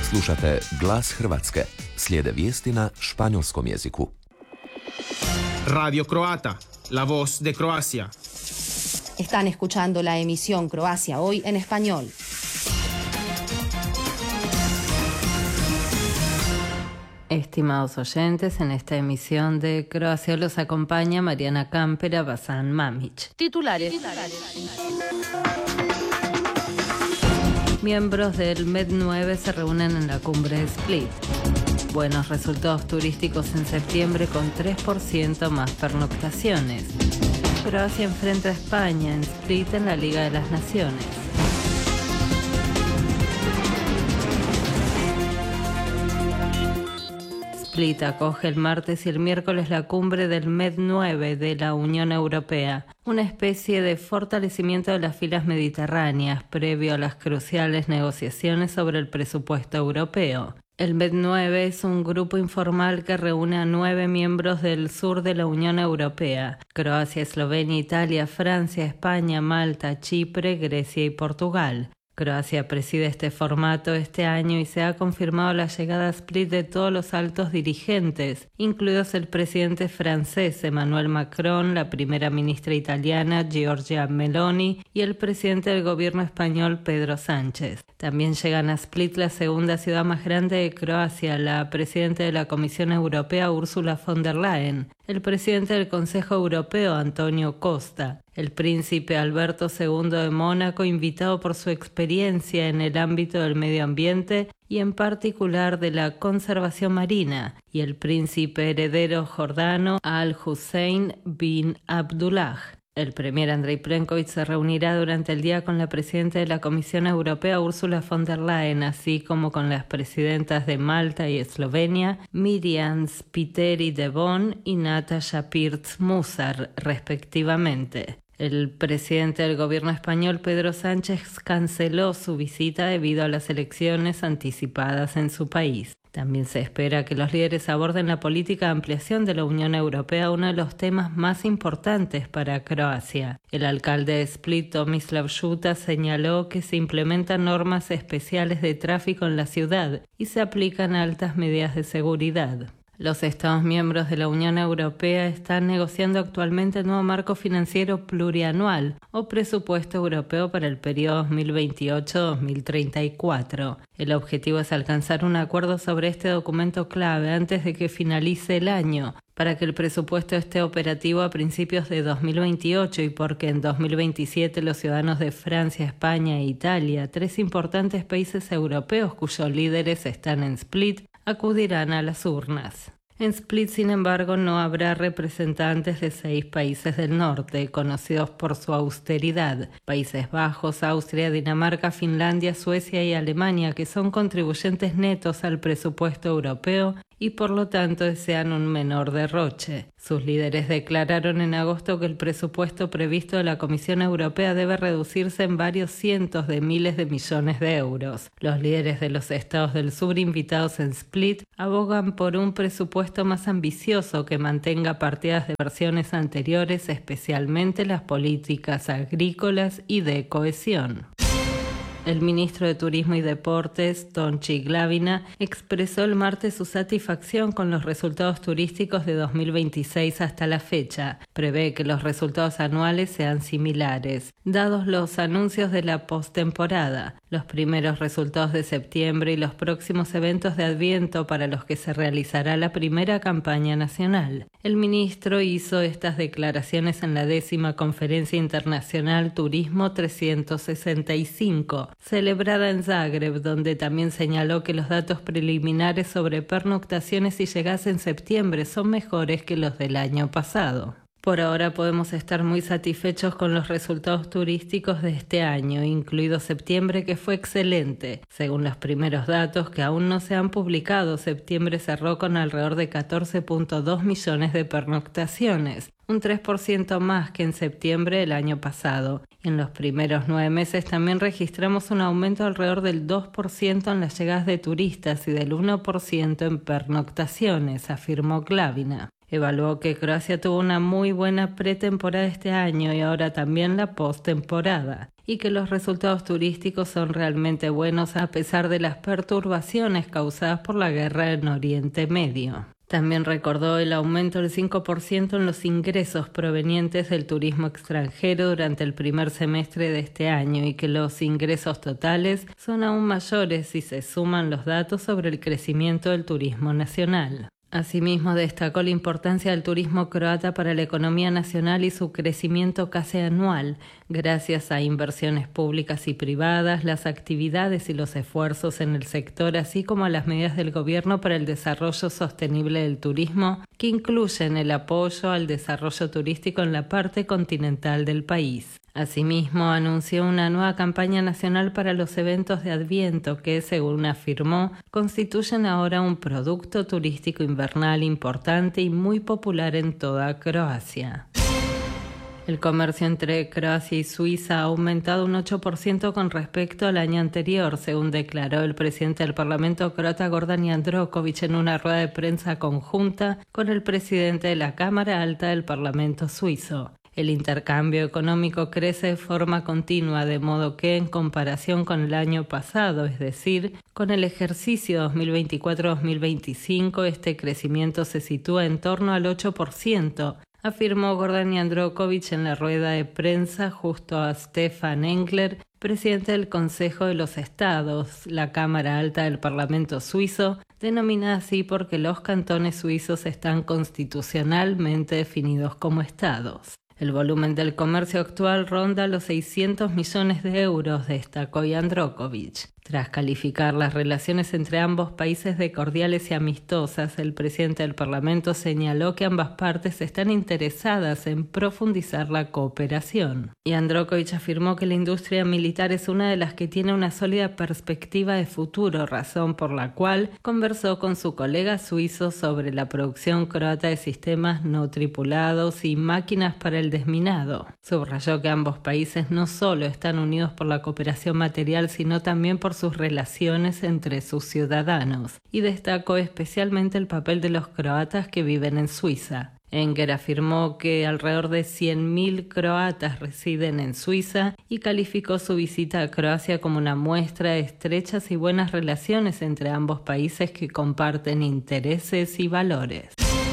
Slušate Glas Hrvatske. Slijede vijesti na španjolskom jeziku. Radio Croata, la voz de Croacia. Están escuchando la emisión Croacia Hoy en español. Estimados oyentes, en esta emisión de Croacia los acompaña Mariana Campera, Basan Mamić. Titulares. Miembros del MED9 se reúnen en la cumbre de Split. Buenos resultados turísticos en septiembre con 3% más pernoctaciones. Croacia enfrenta a España en Split en la Liga de las Naciones. Split acoge el martes y el miércoles la cumbre del MED9 de la Unión Europea, una especie de fortalecimiento de las filas mediterráneas previo a las cruciales negociaciones sobre el presupuesto europeo. El MED9 es un grupo informal que reúne a 9 miembros del sur de la Unión Europea: Croacia, Eslovenia, Italia, Francia, España, Malta, Chipre, Grecia y Portugal. Croacia preside este formato este año y se ha confirmado la llegada a Split de todos los altos dirigentes, incluidos el presidente francés Emmanuel Macron, la primera ministra italiana Giorgia Meloni y el presidente del gobierno español Pedro Sánchez. También llegan a Split la segunda ciudad más grande de Croacia, la presidenta de la Comisión Europea Ursula von der Leyen, el presidente del Consejo Europeo Antonio Costa, el príncipe Alberto II de Mónaco, invitado por su experiencia en el ámbito del medio ambiente y en particular de la conservación marina, y el príncipe heredero jordano Al-Hussein bin Abdullah. El premier Andrei Plenković se reunirá durante el día con la presidenta de la Comisión Europea Ursula von der Leyen, así como con las presidentas de Malta y Eslovenia, Mirjam Spiteri de Bonn y Nataša Pirc-Musar, respectivamente. El presidente del gobierno español, Pedro Sánchez, canceló su visita debido a las elecciones anticipadas en su país. También se espera que los líderes aborden la política de ampliación de la Unión Europea, uno de los temas más importantes para Croacia. El alcalde de Split, Tomislav Šuta, señaló que se implementan normas especiales de tráfico en la ciudad y se aplican altas medidas de seguridad. Los Estados miembros de la Unión Europea están negociando actualmente el nuevo marco financiero plurianual o presupuesto europeo para el periodo 2028-2034. El objetivo es alcanzar un acuerdo sobre este documento clave antes de que finalice el año, para que el presupuesto esté operativo a principios de 2028 y porque en 2027 los ciudadanos de Francia, España e Italia, 3 importantes países europeos cuyos líderes están en Split, acudirán a las urnas. En Split, sin embargo, no habrá representantes de 6 países del norte, conocidos por su austeridad: Países Bajos, Austria, Dinamarca, Finlandia, Suecia y Alemania, que son contribuyentes netos al presupuesto europeo y por lo tanto desean un menor derroche. Sus líderes declararon en agosto que el presupuesto previsto de la Comisión Europea debe reducirse en varios cientos de miles de millones de euros. Los líderes de los estados del sur invitados en Split abogan por un presupuesto más ambicioso que mantenga partidas de versiones anteriores, especialmente las políticas agrícolas y de cohesión. El ministro de Turismo y Deportes, Tonči Glavina, expresó el martes su satisfacción con los resultados turísticos de 2026 hasta la fecha. Prevé que los resultados anuales sean similares, dados los anuncios de la postemporada, los primeros resultados de septiembre y los próximos eventos de Adviento para los que se realizará la primera campaña nacional. El ministro hizo estas declaraciones en la 10ª Conferencia Internacional Turismo 365, celebrada en Zagreb, donde también señaló que los datos preliminares sobre pernoctaciones y llegadas en septiembre son mejores que los del año pasado. Por ahora podemos estar muy satisfechos con los resultados turísticos de este año, incluido septiembre, que fue excelente. Según los primeros datos, que aún no se han publicado, septiembre cerró con alrededor de 14.2 millones de pernoctaciones, un 3% más que en septiembre del año pasado. Y en los primeros 9 meses también registramos un aumento alrededor del 2% en las llegadas de turistas y del 1% en pernoctaciones, afirmó Glavina. Evaluó que Croacia tuvo una muy buena pretemporada este año y ahora también la postemporada, y que los resultados turísticos son realmente buenos a pesar de las perturbaciones causadas por la guerra en Oriente Medio. También recordó el aumento del 5% en los ingresos provenientes del turismo extranjero durante el primer semestre de este año y que los ingresos totales son aún mayores si se suman los datos sobre el crecimiento del turismo nacional. Asimismo, destacó la importancia del turismo croata para la economía nacional y su crecimiento casi anual, gracias a inversiones públicas y privadas, las actividades y los esfuerzos en el sector, así como a las medidas del gobierno para el desarrollo sostenible del turismo, que incluyen el apoyo al desarrollo turístico en la parte continental del país. Asimismo, anunció una nueva campaña nacional para los eventos de Adviento que, según afirmó, constituyen ahora un producto turístico invernal importante y muy popular en toda Croacia. El comercio entre Croacia y Suiza ha aumentado un 8% con respecto al año anterior, según declaró el presidente del Parlamento croata Gordan Jandroković en una rueda de prensa conjunta con el presidente de la Cámara Alta del Parlamento suizo. El intercambio económico crece de forma continua, de modo que, en comparación con el año pasado, es decir, con el ejercicio 2024-2025, este crecimiento se sitúa en torno al 8%, afirmó Gordan Jandroković en la rueda de prensa justo a Stefan Engler, presidente del Consejo de los Estados, la Cámara Alta del Parlamento suizo, denominada así porque los cantones suizos están constitucionalmente definidos como estados. El volumen del comercio actual ronda los 600 millones de euros, destacó Jandroković. Tras calificar las relaciones entre ambos países de cordiales y amistosas, el presidente del Parlamento señaló que ambas partes están interesadas en profundizar la cooperación. Jandroković afirmó que la industria militar es una de las que tiene una sólida perspectiva de futuro, razón por la cual conversó con su colega suizo sobre la producción croata de sistemas no tripulados y máquinas para el desminado. Subrayó que ambos países no solo están unidos por la cooperación material, sino también por sus relaciones entre sus ciudadanos, y destacó especialmente el papel de los croatas que viven en Suiza. Engler afirmó que alrededor de 100.000 croatas residen en Suiza y calificó su visita a Croacia como una muestra de estrechas y buenas relaciones entre ambos países que comparten intereses y valores.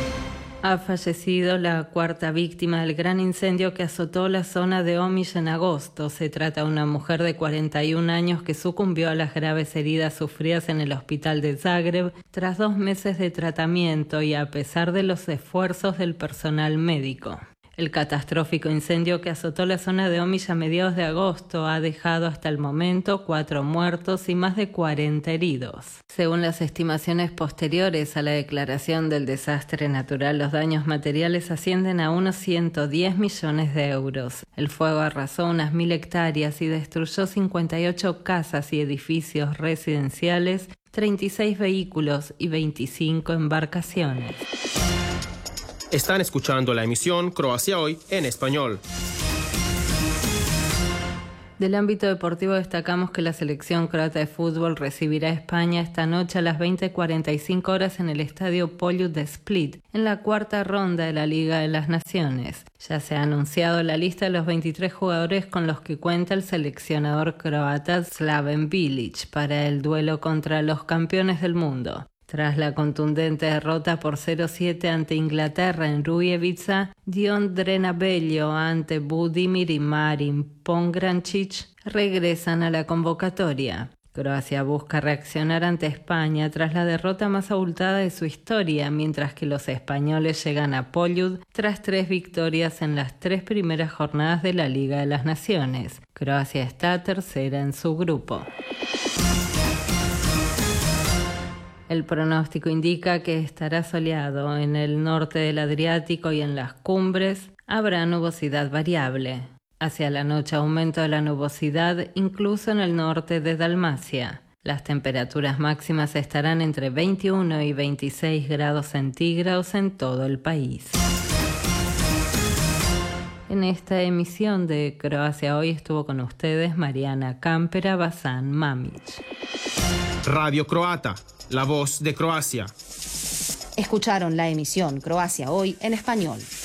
Ha fallecido la cuarta víctima del gran incendio que azotó la zona de Omiš en agosto. Se trata de una mujer de 41 años que sucumbió a las graves heridas sufridas en el hospital de Zagreb tras 2 meses de tratamiento y a pesar de los esfuerzos del personal médico. El catastrófico incendio que azotó la zona de Omiš a mediados de agosto ha dejado hasta el momento 4 muertos y más de 40 heridos. Según las estimaciones posteriores a la declaración del desastre natural, los daños materiales ascienden a unos 110 millones de euros. El fuego arrasó unas 1.000 hectáreas y destruyó 58 casas y edificios residenciales, 36 vehículos y 25 embarcaciones. Están escuchando la emisión Croacia Hoy en español. Del ámbito deportivo destacamos que la selección croata de fútbol recibirá a España esta noche a las 20:45 horas en el estadio Poljud de Split, en la cuarta ronda de la Liga de las Naciones. Ya se ha anunciado la lista de los 23 jugadores con los que cuenta el seleccionador croata Slaven Bilic para el duelo contra los campeones del mundo. Tras la contundente derrota por 0-7 ante Inglaterra en Rujevica, Dion Drenabello ante Budimir y Marin Pongrancic regresan a la convocatoria. Croacia busca reaccionar ante España tras la derrota más abultada de su historia, mientras que los españoles llegan a Poljud tras 3 victorias en las 3 primeras jornadas de la Liga de las Naciones. Croacia está tercera en su grupo. El pronóstico indica que estará soleado en el norte del Adriático y en las cumbres habrá nubosidad variable. Hacia la noche aumento de la nubosidad incluso en el norte de Dalmacia. Las temperaturas máximas estarán entre 21 y 26 grados centígrados en todo el país. En esta emisión de Croacia Hoy estuvo con ustedes Mariana Campera Bazán Mamić. Radio Croata, la voz de Croacia. Escucharon la emisión Croacia Hoy en español.